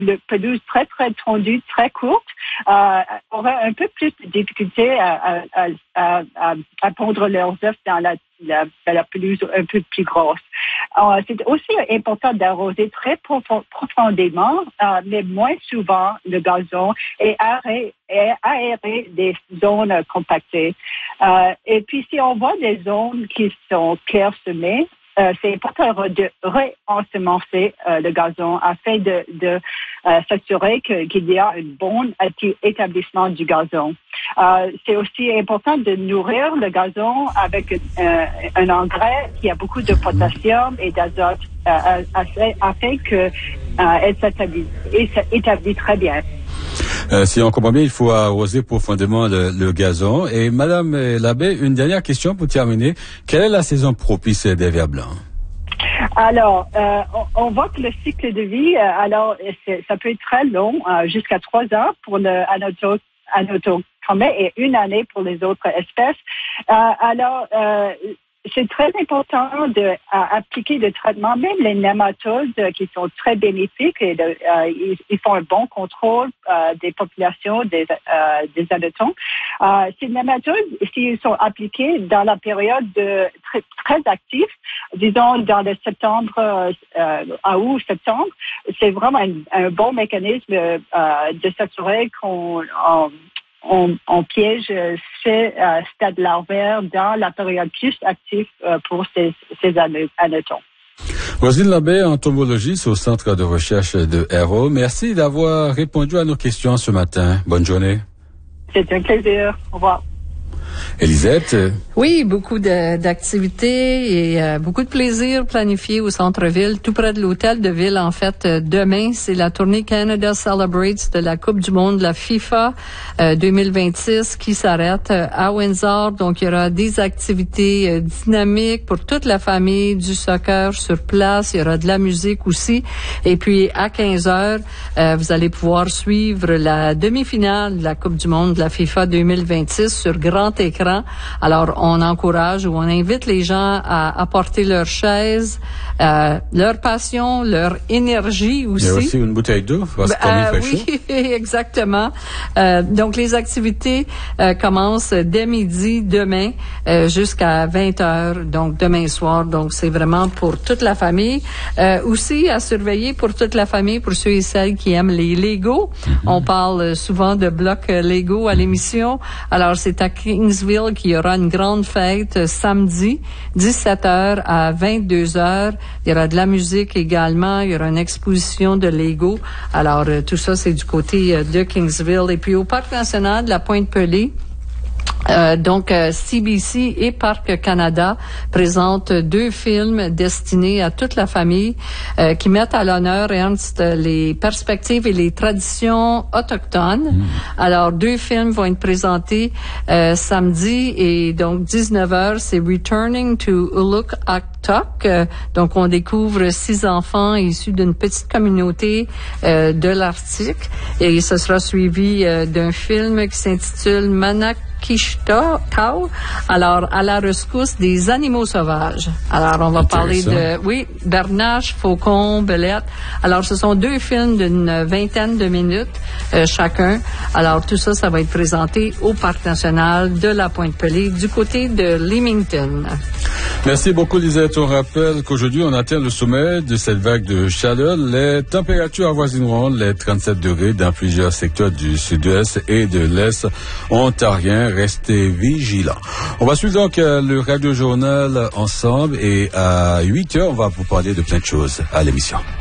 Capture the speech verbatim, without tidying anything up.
le pelouse très, très tendue, très courte, euh, auraient un peu plus de difficulté à, à, à, à, à pondre leurs œufs dans la, la, la pelouse un peu plus grosse. Euh, c'est aussi important d'arroser très profond, profondément, euh, mais moins souvent le gazon et aérer, et aérer des zones compactées. Euh, et puis, si on voit des zones qui sont clairsemées, Euh, c'est important de réensemencer euh, le gazon afin de, de euh, s'assurer que, qu'il y a un bon établissement du gazon. Euh, c'est aussi important de nourrir le gazon avec euh, un engrais qui a beaucoup de potassium et d'azote euh, afin que euh, elle s'établit, s'établit très bien. Euh, si on comprend bien, il faut arroser profondément le, le gazon. Et Madame Labbé, une dernière question pour terminer. Quelle est la saison propice des vers blancs? Alors, euh, on, on voit que le cycle de vie, euh, alors c'est, ça peut être très long, euh, jusqu'à trois ans pour le Anotochomai et une année pour les autres espèces. Euh, alors, euh, c'est très important de euh, appliquer le traitement, même les nématodes euh, qui sont très bénéfiques et de, euh, ils, ils font un bon contrôle euh, des populations des, euh, des anatons. Euh, ces nématodes, s'ils sont appliqués dans la période de très, très active, disons dans le septembre, euh, à août, septembre, c'est vraiment un, un bon mécanisme euh, de s'assurer qu'on on, On, on piège ces euh, stades larvaires dans la période plus active euh, pour ces, ces anatons. Roselyne Labbé, entomologiste au Centre de recherche de Hérault. Merci d'avoir répondu à nos questions ce matin. Bonne journée. C'est un plaisir. Au revoir. Elisette? Oui, beaucoup de, d'activités et euh, beaucoup de plaisir planifié au centre-ville, tout près de l'hôtel de ville. En fait, euh, demain, c'est la tournée Canada Celebrates de la Coupe du monde de la FIFA euh, deux mille vingt-six qui s'arrête euh, à Windsor. Donc, il y aura des activités euh, dynamiques pour toute la famille, du soccer sur place. Il y aura de la musique aussi. Et puis, à quinze heures, euh, vous allez pouvoir suivre la demi-finale de la Coupe du monde de la FIFA deux mille vingt-six sur grand écran. Alors, on encourage ou on invite les gens à apporter leurs chaises, euh, leur passion, leur énergie aussi. Il y a aussi une bouteille d'eau. Parce que euh, oui, exactement. Euh, donc, les activités euh, commencent dès midi demain euh, jusqu'à vingt heures, donc demain soir. Donc, c'est vraiment pour toute la famille. Euh, aussi, à surveiller pour toute la famille, pour ceux et celles qui aiment les Lego. Mm-hmm. On parle souvent de blocs Lego à l'émission. Alors, c'est à Kingsville qu'il y aura une grande fête samedi, dix-sept heures à vingt-deux heures. Il y aura de la musique également. Il y aura une exposition de Lego. Alors, euh, tout ça, c'est du côté euh, de Kingsville. Et puis, au Parc national de la Pointe-Pelée, Euh, donc, euh, C B C et Parc Canada présentent deux films destinés à toute la famille euh, qui mettent à l'honneur, Ernst, les perspectives et les traditions autochtones. Mmh. Alors, deux films vont être présentés euh, samedi et donc dix-neuf heures, c'est Returning to Uluk-Aktok. Euh, donc, on découvre six enfants issus d'une petite communauté euh, de l'Arctique et ce sera suivi euh, d'un film qui s'intitule Manak Kishta-Kau, alors à la rescousse des animaux sauvages. Alors on va parler de, oui, bernache, faucon, belette. Alors ce sont deux films d'une vingtaine de minutes euh, chacun. Alors tout ça, ça va être présenté au Parc national de la Pointe-Pelée du côté de Leamington. Merci beaucoup, Lisette. On rappelle qu'aujourd'hui, on atteint le sommet de cette vague de chaleur. Les températures avoisineront les trente-sept degrés dans plusieurs secteurs du sud-ouest et de l'est ontarien. Restez vigilants. On va suivre donc euh, le Radio Journal ensemble et à huit heures, on va vous parler de plein de choses à l'émission.